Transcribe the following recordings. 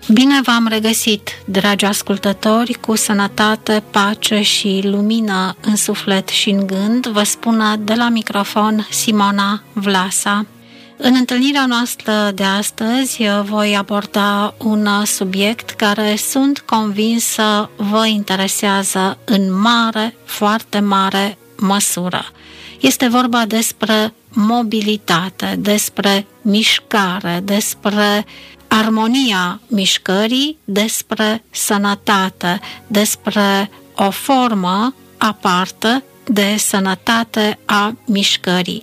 Bine v-am regăsit, dragi ascultători, cu sănătate, pace și lumină în suflet și în gând. Vă spun de la microfon Simona Vlasa. În întâlnirea noastră de astăzi voi aborda un subiect care sunt convinsă vă interesează în mare, foarte mare măsură. Este vorba despre mobilitate, despre mișcare, despre armonia mișcării, despre sănătate, despre o formă aparte de sănătate a mișcării.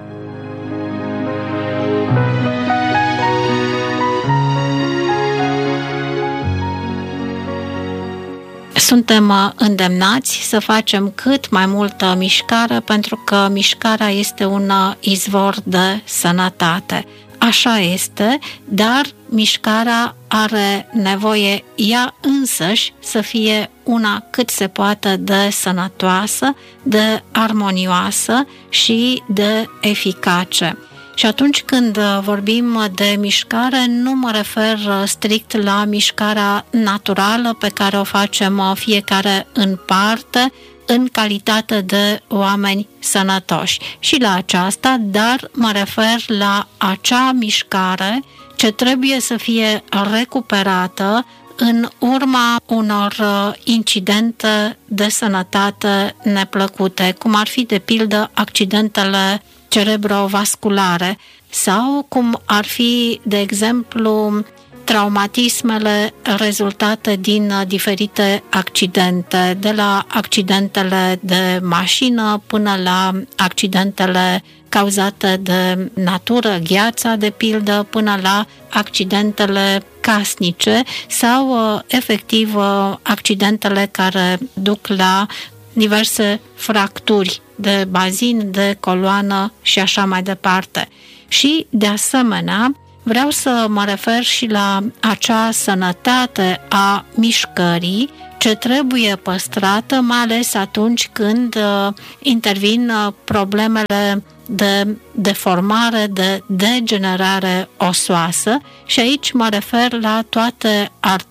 Suntem îndemnați să facem cât mai multă mișcare, pentru că mișcarea este un izvor de sănătate. Așa este, dar mișcarea are nevoie ea însăși să fie una cât se poate de sănătoasă, de armonioasă și de eficace. Și atunci când vorbim de mișcare, nu mă refer strict la mișcarea naturală pe care o facem fiecare în parte, în calitate de oameni sănătoși. Și la aceasta, dar mă refer la acea mișcare ce trebuie să fie recuperată în urma unor incidente de sănătate neplăcute, cum ar fi, de pildă, accidentele cerebrovasculare sau cum ar fi, de exemplu, traumatismele rezultate din diferite accidente, de la accidentele de mașină până la accidentele cauzate de natură, gheața de pildă, până la accidentele casnice sau efectiv accidentele care duc la diverse fracturi de bazin, de coloană și așa mai departe. Și, de asemenea, vreau să mă refer și la acea sănătate a mișcării ce trebuie păstrată, mai ales atunci când intervin problemele de deformare, de degenerare osoasă, și aici mă refer la toate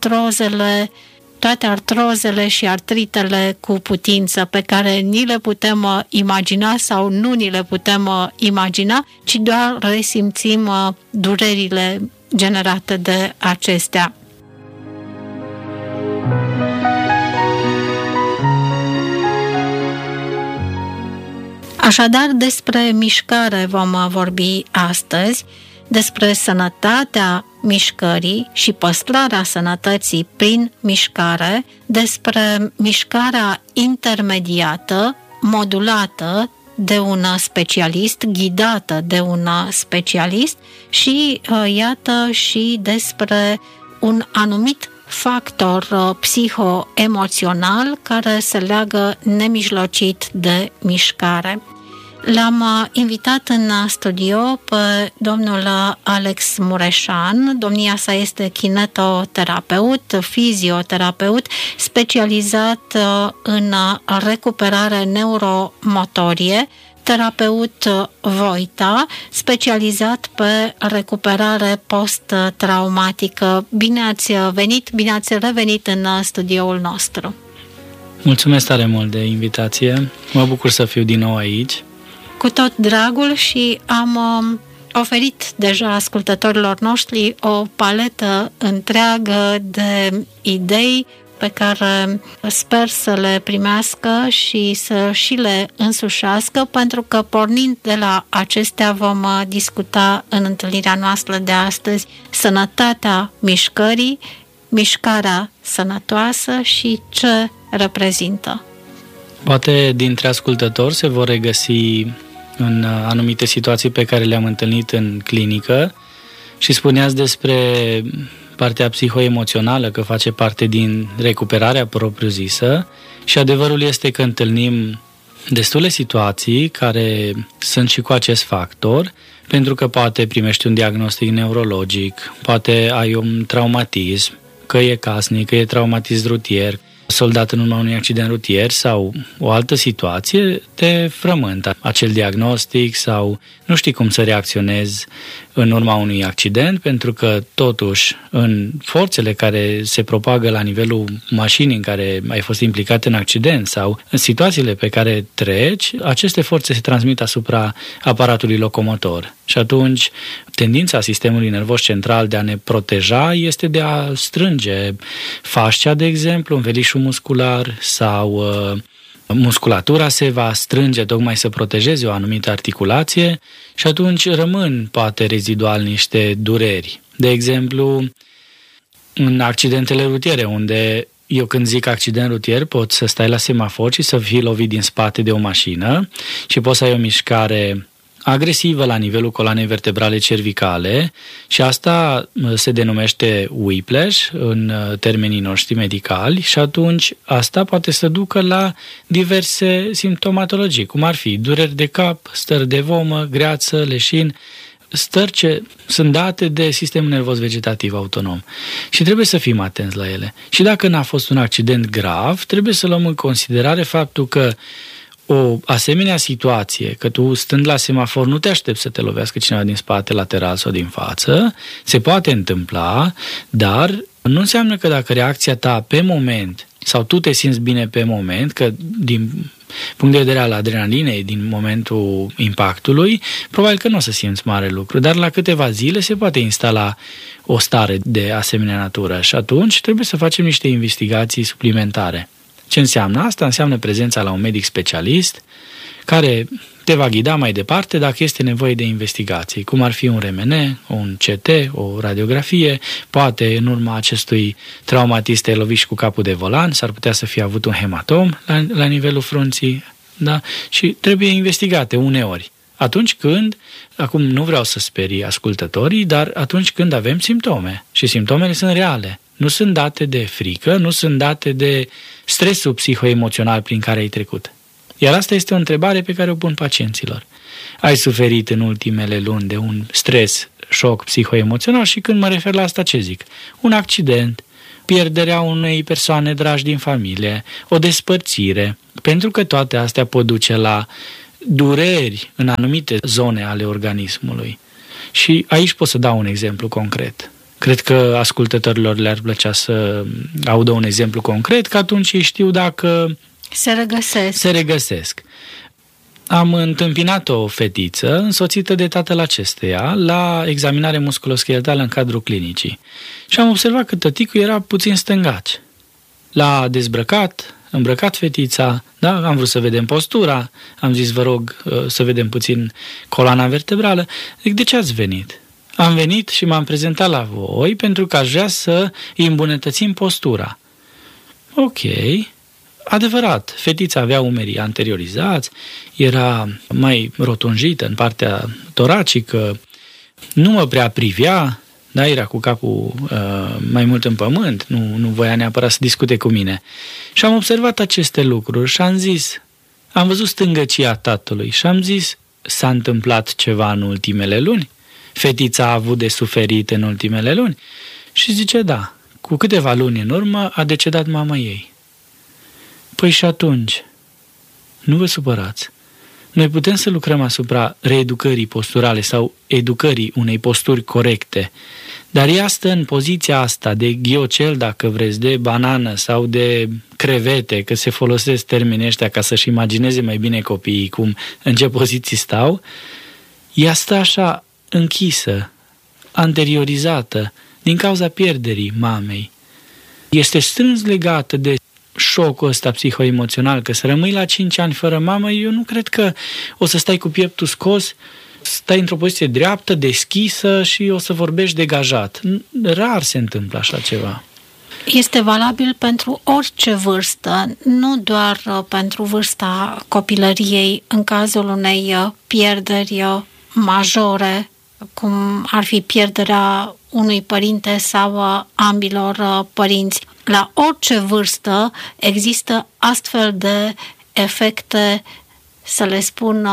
artrozele și artritele cu putință pe care ni le putem imagina sau nu ni le putem imagina, ci doar resimțim durerile generate de acestea. Așadar, despre mișcare vom vorbi astăzi, despre sănătatea mișcării și păstrarea sănătății prin mișcare, despre mișcarea intermediată, modulată de un specialist, ghidată de un specialist și, iată, și despre un anumit factor psiho-emoțional care se leagă nemijlocit de mișcare. L-am invitat în studio pe domnul Alex Mureșan. Domnia sa este kinetoterapeut, fizioterapeut, specializat în recuperare neuromotorie, terapeut Voita, specializat pe recuperare post-traumatică. Bine ați venit, bine ați revenit în studioul nostru. Mulțumesc tare mult de invitație. Mă bucur să fiu din nou aici. Cu tot dragul, și am oferit deja ascultătorilor noștri o paletă întreagă de idei pe care sper să le primească și să și le însușească, pentru că pornind de la acestea vom discuta în întâlnirea noastră de astăzi sănătatea mișcării, mișcarea sănătoasă și ce reprezintă. Poate dintre ascultători se vor regăsi în anumite situații pe care le-am întâlnit în clinică și spuneați despre partea psihoemoțională, că face parte din recuperarea propriu-zisă, și adevărul este că întâlnim destule situații care sunt și cu acest factor, pentru că poate primești un diagnostic neurologic, poate ai un traumatism, că e casnic, că e traumatism rutier, soldat în urma unui accident rutier sau o altă situație, te frământă acel diagnostic sau nu știi cum să reacționezi în urma unui accident, pentru că totuși în forțele care se propagă la nivelul mașinii în care ai fost implicat în accident sau în situațiile pe care treci, aceste forțe se transmit asupra aparatului locomotor. Și atunci tendința sistemului nervos central de a ne proteja este de a strânge fascia, de exemplu, învelișul muscular sau musculatura se va strânge tocmai să protejeze o anumită articulație și atunci rămân poate rezidual niște dureri. De exemplu, în accidentele rutiere, unde eu când zic accident rutier pot să stai la semafor și să fii lovit din spate de o mașină și poți să ai o mișcare agresivă la nivelul coloanei vertebrale cervicale și asta se denumește whiplash în termenii noștri medicali și atunci asta poate să ducă la diverse simptomatologii, cum ar fi dureri de cap, stări de vomă, greață, leșin, stări ce sunt date de sistemul nervos vegetativ autonom și trebuie să fim atenți la ele. Și dacă n-a fost un accident grav, trebuie să luăm în considerare faptul că o asemenea situație, că tu stând la semafor nu te aștepți să te lovească cineva din spate, lateral sau din față, se poate întâmpla, dar nu înseamnă că dacă reacția ta pe moment sau tu te simți bine pe moment, că din punct de vedere al adrenalinei din momentul impactului, probabil că nu o să simți mare lucru, dar la câteva zile se poate instala o stare de asemenea natură și atunci trebuie să facem niște investigații suplimentare. Ce înseamnă asta? Înseamnă prezența la un medic specialist care te va ghida mai departe dacă este nevoie de investigații, cum ar fi un RMN, un CT, o radiografie, poate în urma acestui traumatism te loviși cu capul de volan, s-ar putea să fie avut un hematom la nivelul frunții, da? Și trebuie investigate uneori. Atunci când, acum nu vreau să sperii ascultătorii, dar atunci când avem simptome și simptomele sunt reale, nu sunt date de frică, nu sunt date de stresul psihoemoțional prin care ai trecut. Iar asta este o întrebare pe care o pun pacienților. Ai suferit în ultimele luni de un stres, șoc psihoemoțional și când mă refer la asta ce zic? Un accident, pierderea unei persoane dragi din familie, o despărțire, pentru că toate astea pot duce la dureri în anumite zone ale organismului. Și aici pot să dau un exemplu concret. Cred că ascultătorilor le-ar plăcea să audă un exemplu concret, că atunci ei știu dacă se regăsesc. Am întâmpinat o fetiță însoțită de tatăl acesteia la examinare musculoscheletală în cadrul clinicii. Și am observat că tăticul era puțin stângaci. L-a îmbrăcat fetița, da? Am vrut să vedem postura, am zis vă rog să vedem puțin coloana vertebrală. Zic, de ce ați venit? Am venit și m-am prezentat la voi pentru că aș vrea să îi îmbunătățim postura. Ok, adevărat, fetița avea umerii anteriorizați, era mai rotunjită în partea toracică, nu mă prea privea, da, era cu capul mai mult în pământ, nu voia neapărat să discute cu mine. Și am observat aceste lucruri și am zis, am văzut stângăcia tatălui și am zis, s-a întâmplat ceva în ultimele luni? Fetița a avut de suferit în ultimele luni? Și zice, da, cu câteva luni în urmă a decedat mama ei. Păi și atunci, nu vă supărați. Noi putem să lucrăm asupra reeducării posturale sau educării unei posturi corecte, dar ea stă în poziția asta de ghiocel, dacă vreți, de banană sau de crevete, că se folosesc termenii ăștia ca să-și imagineze mai bine copiii în ce poziții stau. Ea stă așa închisă, anteriorizată, din cauza pierderii mamei. Este strâns legată de șocul ăsta psihoemoțional, că să rămâi la 5 ani fără mamă, eu nu cred că o să stai cu pieptul scos, stai într-o poziție dreaptă, deschisă și o să vorbești degajat. Rar se întâmplă așa ceva. Este valabil pentru orice vârstă, nu doar pentru vârsta copilăriei, în cazul unei pierderi majore, cum ar fi pierderea unui părinte sau ambilor părinți. La orice vârstă există astfel de efecte, să le spun,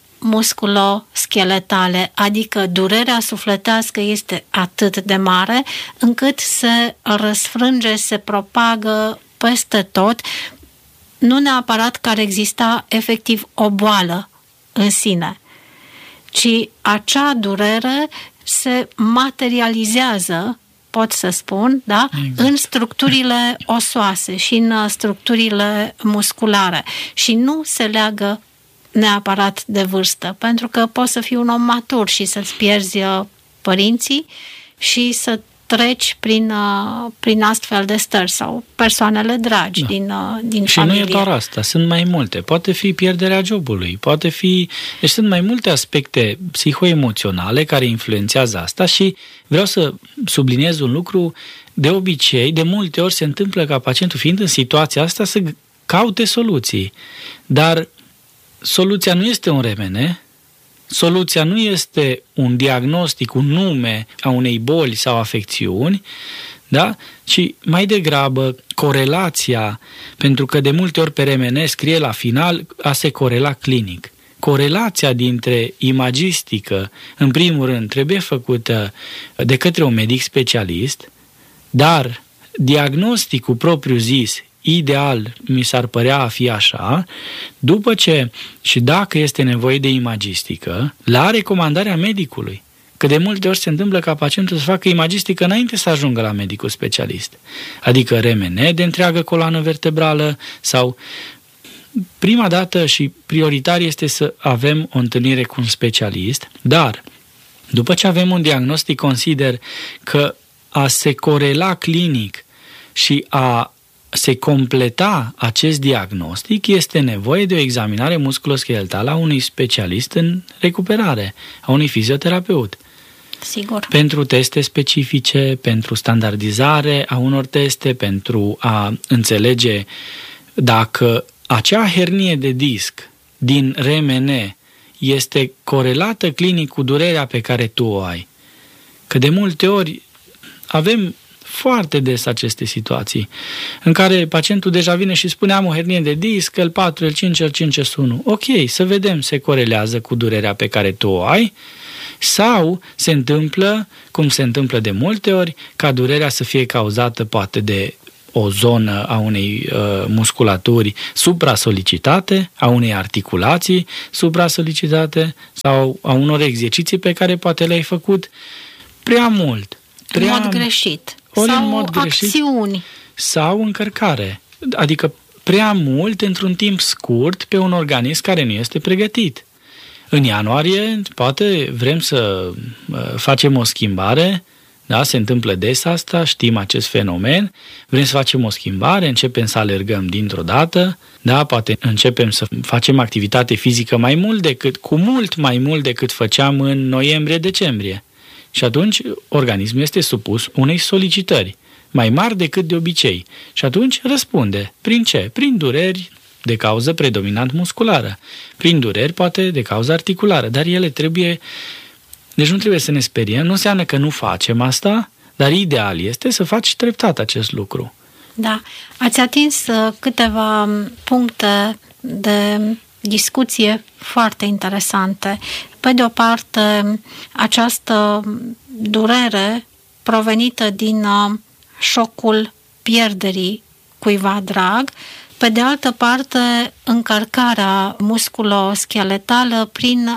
musculoscheletale, adică durerea sufletească este atât de mare încât se răsfrânge, se propagă peste tot, nu neapărat că ar exista efectiv o boală în sine, ci acea durere se materializează, pot să spun, da? Exact. În structurile osoase și în structurile musculare și nu se leagă neapărat de vârstă, pentru că poți să fii un om matur și să-ți pierzi părinții și să treci prin astfel de stări sau persoanele dragi din și familie. Și nu e doar asta, sunt mai multe. Poate fi pierderea jobului, poate fi... Deci sunt mai multe aspecte psihoemoționale care influențează asta și vreau să subliniez un lucru. De obicei, de multe ori se întâmplă ca pacientul, fiind în situația asta, să caute soluții. Dar soluția nu este un remene, soluția nu este un diagnostic, un nume a unei boli sau afecțiuni, da? Ci mai degrabă corelația, pentru că de multe ori pe remene scrie la final a se corela clinic. Corelația dintre imagistică, în primul rând, trebuie făcută de către un medic specialist, dar diagnosticul propriu-zis, ideal, mi s-ar părea a fi așa, după ce și dacă este nevoie de imagistică, la recomandarea medicului. Că de multe ori se întâmplă ca pacientul să facă imagistică înainte să ajungă la medicul specialist. Adică RMN de întreagă coloană vertebrală sau... Prima dată și prioritar este să avem o întâlnire cu un specialist, dar după ce avem un diagnostic, consider că a se corela clinic și a se completa acest diagnostic, este nevoie de o examinare musculoscheletală a unui specialist în recuperare, a unui fizioterapeut. Sigur. Pentru teste specifice, pentru standardizare a unor teste, pentru a înțelege dacă acea hernie de disc din RMN este corelată clinic cu durerea pe care tu o ai. Că de multe ori avem foarte des aceste situații în care pacientul deja vine și spune am o hernie de disc, L4, L5, L5, S1. Ok, să vedem, se corelează cu durerea pe care tu o ai sau se întâmplă, cum se întâmplă de multe ori, ca durerea să fie cauzată poate de o zonă a unei musculaturi supra-solicitate, a unei articulații supra-solicitate sau a unor exerciții pe care poate le-ai făcut prea mult. În mod greșit. Sau acțiuni. Sau încărcare. Adică prea mult într-un timp scurt pe un organism care nu este pregătit. În ianuarie, poate vrem să facem o schimbare, da? Se întâmplă des asta, știm acest fenomen, vrem să facem o schimbare, începem să alergăm dintr-o dată, da? Poate începem să facem activitate fizică cu mult mai mult decât făceam în noiembrie-decembrie. Și atunci organismul este supus unei solicitări mai mari decât de obicei. Și atunci răspunde. Prin ce? Prin dureri de cauză predominant musculară. Prin dureri poate de cauză articulară. Dar ele trebuie... Deci nu trebuie să ne speriem. Nu înseamnă că nu facem asta, dar ideal este să faci treptat acest lucru. Da. Ați atins câteva puncte de discuție foarte interesante. Pe de o parte, această durere provenită din șocul pierderii cuiva drag, pe de altă parte, încărcarea musculoscheletală prin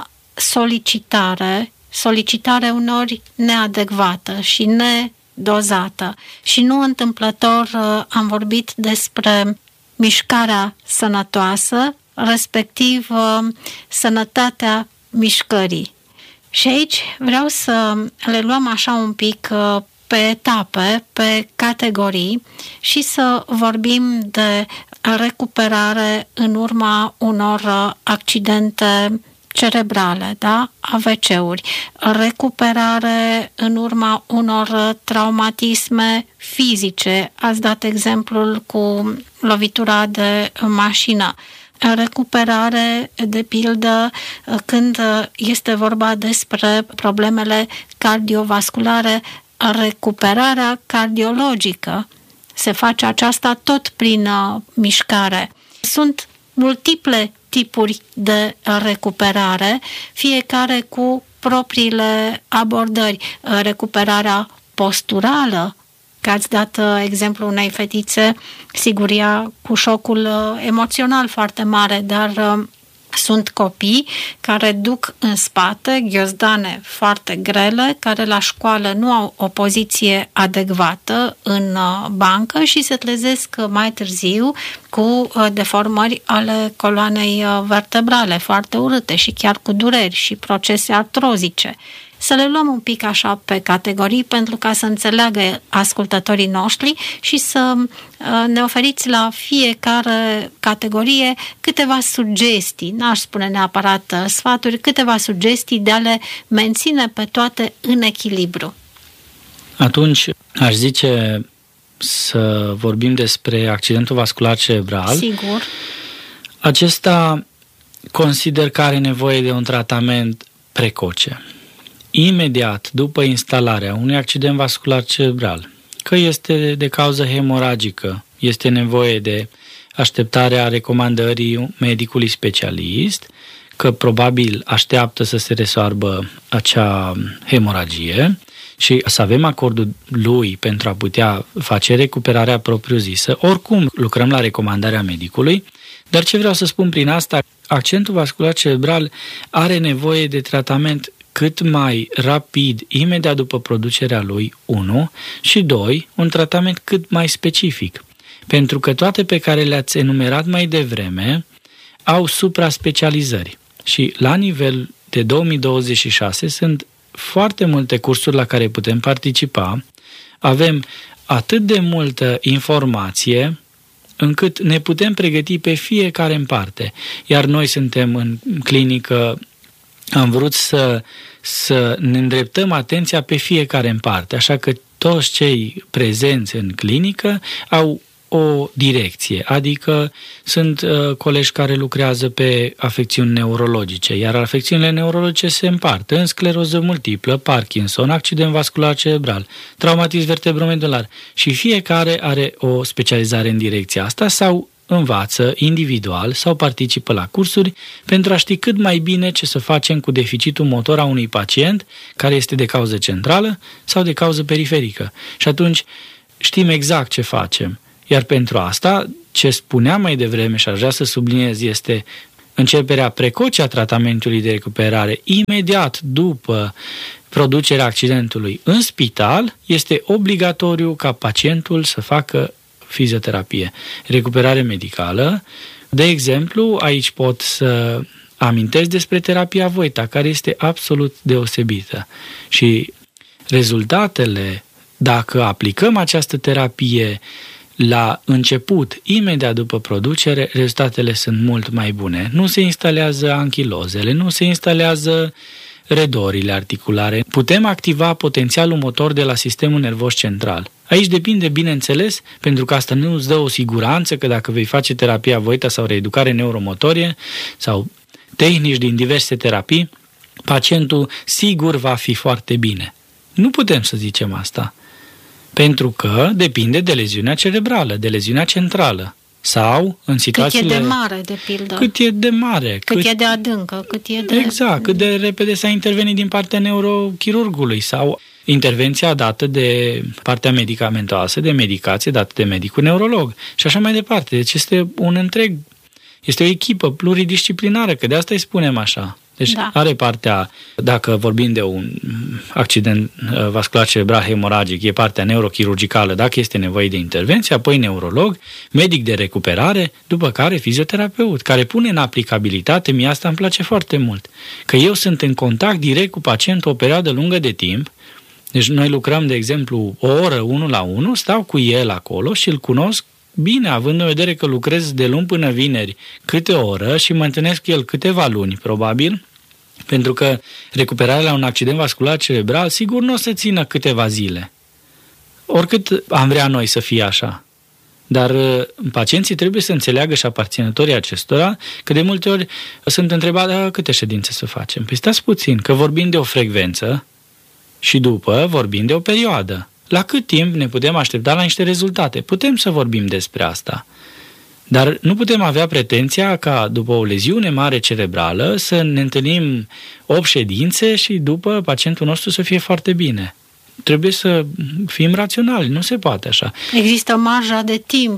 solicitare uneori neadecvată și nedozată. Și nu întâmplător am vorbit despre mișcarea sănătoasă, respectiv sănătatea mișcării. Și aici vreau să le luăm așa un pic pe etape, pe categorii și să vorbim de recuperare în urma unor accidente cerebrale, da? AVC-uri, recuperare în urma unor traumatisme fizice. Ați dat exemplul cu lovitura de mașină. Recuperare, de pildă, când este vorba despre problemele cardiovasculare, recuperarea cardiologică. Se face aceasta tot prin mișcare. Sunt multiple tipuri de recuperare, fiecare cu propriile abordări. Recuperarea posturală, că ați dat exemplu unei fetițe, sigur ea cu șocul emoțional foarte mare, dar Sunt copii care duc în spate ghiozdane foarte grele, care la școală nu au o poziție adecvată în bancă și se trezesc mai târziu cu deformări ale coloanei vertebrale foarte urâte și chiar cu dureri și procese artrozice. Să le luăm un pic așa pe categorii pentru ca să înțeleagă ascultătorii noștri și să ne oferiți la fiecare categorie câteva sugestii, n-aș spune neapărat sfaturi, câteva sugestii de a le menține pe toate în echilibru. Atunci aș zice să vorbim despre accidentul vascular cerebral. Sigur. Acesta consider că are nevoie de un tratament precoce. Imediat după instalarea unui accident vascular cerebral, că este de cauză hemoragică, este nevoie de așteptarea recomandării medicului specialist, că probabil așteaptă să se resoarbă acea hemoragie și să avem acordul lui pentru a putea face recuperarea propriu-zisă. Oricum lucrăm la recomandarea medicului, dar ce vreau să spun prin asta, accidentul vascular cerebral are nevoie de tratament cât mai rapid, imediat după producerea lui, 1, și 2, un tratament cât mai specific. Pentru că toate pe care le-ați enumerat mai devreme au supra-specializări. Și la nivel de 2026 sunt foarte multe cursuri la care putem participa. Avem atât de multă informație încât ne putem pregăti pe fiecare în parte. Iar noi suntem în clinică, am vrut să ne îndreptăm atenția pe fiecare în parte, așa că toți cei prezenți în clinică au o direcție, adică sunt colegi care lucrează pe afecțiuni neurologice, iar afecțiunile neurologice se împart în scleroză multiplă, Parkinson, accident vascular cerebral, traumatism vertebromedular și fiecare are o specializare în direcția asta sau învață individual sau participă la cursuri pentru a ști cât mai bine ce să facem cu deficitul motor a unui pacient care este de cauză centrală sau de cauză periferică. Și atunci știm exact ce facem. Iar pentru asta, ce spuneam mai devreme și aș vrea să subliniez, este începerea precoce a tratamentului de recuperare imediat după producerea accidentului în spital. Este obligatoriu ca pacientul să facă fizioterapie, recuperare medicală. De exemplu, aici pot să amintesc despre terapia Voita, care este absolut deosebită. Și rezultatele, dacă aplicăm această terapie la început, imediat după producere, rezultatele sunt mult mai bune. Nu se instalează anchilozele, nu se instalează redorile articulare. Putem activa potențialul motor de la sistemul nervos central. Aici depinde, bineînțeles, pentru că asta nu îți dă o siguranță că dacă vei face terapia Voita sau reeducare neuromotorie sau tehnici din diverse terapii, pacientul sigur va fi foarte bine. Nu putem să zicem asta, pentru că depinde de leziunea cerebrală, de leziunea centrală. Sau, în situațiile... Cât e de mare, de pildă. Cât e de mare. Cât e de adâncă, cât e de... Exact, cât de repede s-a intervenit din partea neurochirurgului sau intervenția dată de partea medicamentoasă, de medicație dată de medicul neurolog și așa mai departe. Deci este un întreg, este o echipă pluridisciplinară, că de asta îi spunem așa. Deci are partea, dacă vorbim de un accident vascular cerebral hemoragic, e partea neurochirurgicală, dacă este nevoie de intervenție, apoi neurolog, medic de recuperare, după care fizioterapeut, care pune în aplicabilitate, mie asta îmi place foarte mult, că eu sunt în contact direct cu pacientul o perioadă lungă de timp. Deci noi lucrăm, de exemplu, o oră 1 la 1, stau cu el acolo și îl cunosc bine, având în vedere că lucrez de luni până vineri câte o oră și mă întâlnesc cu el câteva luni, probabil, pentru că recuperarea la un accident vascular cerebral, sigur, nu o să țină câteva zile. Oricât am vrea noi să fie așa. Dar pacienții trebuie să înțeleagă și aparținătorii acestora că de multe ori sunt întrebați câte ședințe să facem. Păi stați puțin, că vorbim de o frecvență și după vorbim de o perioadă. La cât timp ne putem aștepta la niște rezultate? Putem să vorbim despre asta. Dar nu putem avea pretenția ca după o leziune mare cerebrală să ne întâlnim 8 ședințe și după pacientul nostru să fie foarte bine. Trebuie să fim raționali, nu se poate așa. Există marja de timp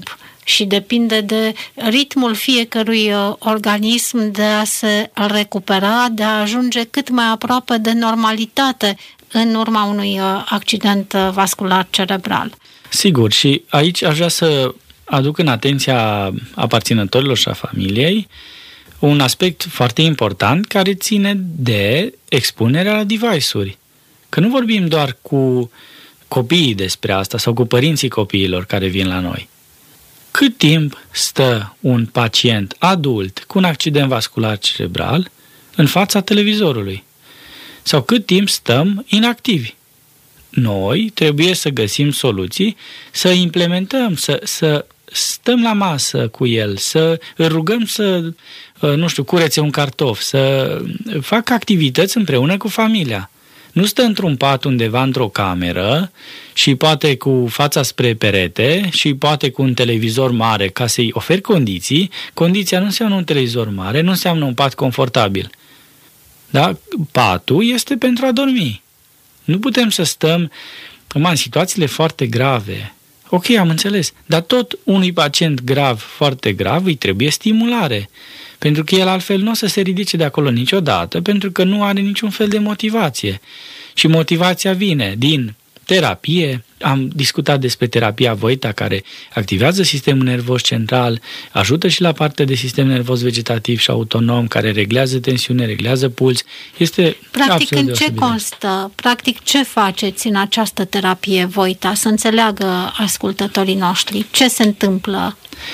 și depinde de ritmul fiecărui organism de a se recupera, de a ajunge cât mai aproape de normalitate în urma unui accident vascular cerebral. Sigur, și aici aș vrea să aduc în atenția aparținătorilor și a familiei un aspect foarte important care ține de expunerea la device-uri. Că nu vorbim doar cu copiii despre asta sau cu părinții copiilor care vin la noi. Cât timp stă un pacient adult cu un accident vascular cerebral în fața televizorului? Sau cât timp stăm inactivi? Noi trebuie să găsim soluții, să implementăm, să stăm la masă cu el, să îl rugăm să, curețe un cartof, să facă activități împreună cu familia. Nu stă într-un pat undeva într-o cameră și poate cu fața spre perete și poate cu un televizor mare ca să-i oferi condiții. Condiția nu înseamnă un televizor mare, nu înseamnă un pat confortabil. Da? Patul este pentru a dormi. Nu putem să stăm în situațiile foarte grave. Ok, am înțeles, dar tot unui pacient grav, foarte grav, îi trebuie stimulare. Pentru că el altfel nu o să se ridice de acolo niciodată, pentru că nu are niciun fel de motivație. Și motivația vine din terapie. Am discutat despre terapia Voita, care activează sistemul nervos central, ajută și la partea de sistem nervos vegetativ și autonom, care reglează tensiune, reglează puls. Este practic, în ce constă? Practic, ce faceți în această terapie Voita? Să înțeleagă ascultătorii noștri. Ce se întâmplă?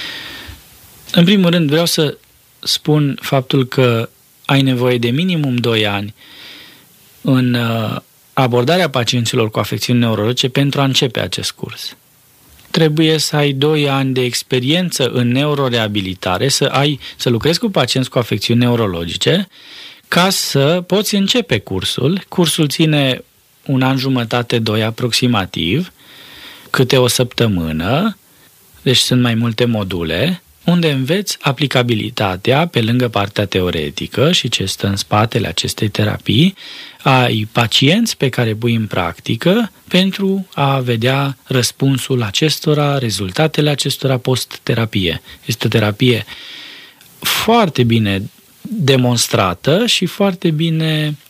În primul rând, vreau să spun faptul că ai nevoie de minimum 2 ani în abordarea pacienților cu afecțiuni neurologice pentru a începe acest curs. Trebuie să ai 2 ani de experiență în neuroreabilitare, să lucrezi cu pacienți cu afecțiuni neurologice, ca să poți începe cursul. Cursul ține 1 an jumătate, 2 aproximativ, câte o săptămână, deci sunt mai multe module, unde înveți aplicabilitatea, pe lângă partea teoretică și ce stă în spatele acestei terapii, ai pacienți pe care pui în practică pentru a vedea răspunsul acestora, rezultatele acestora post-terapie. Este o terapie foarte bine demonstrată și foarte bine